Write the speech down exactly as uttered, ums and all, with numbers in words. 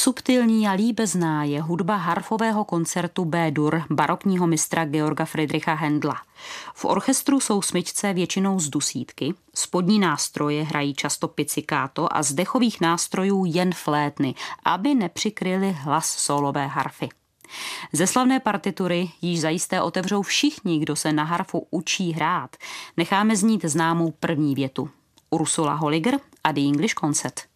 Subtilní a líbezná je hudba harfového koncertu B-dur barokního mistra Georga Friedricha Händla. V orchestru jsou smyčce většinou z dusítky, spodní nástroje hrají často pizzicato a z dechových nástrojů jen flétny, aby nepřikryly hlas solové harfy. Ze slavné partitury již zajisté otevřou všichni, kdo se na harfu učí hrát. Necháme znít známou první větu. Ursula Holliger a The English Concert.